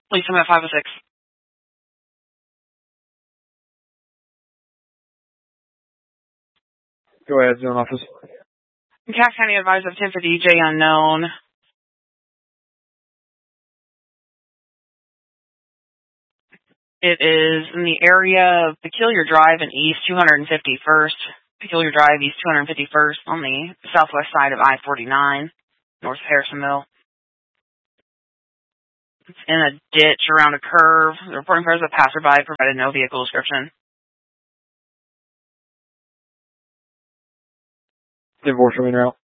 Please come at 506. Go ahead, zone office. Cass County advised of 1050 J unknown. It is in the area of Peculiar Drive and East 251st. Peculiar Drive, East 251st, on the southwest side of I-49, north of Harrisonville. It's in a ditch around a curve. The reporting pairs of passerby provided no vehicle description. Divorce room en route.